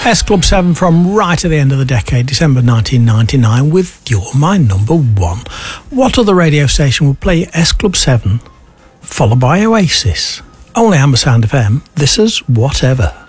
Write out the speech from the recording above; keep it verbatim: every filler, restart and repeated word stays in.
S Club seven from right at the end of the decade, December nineteen ninety-nine, with You're My Number One. What other radio station would play S Club seven, followed by Oasis? Only Amber Sound F M. This is Whatever.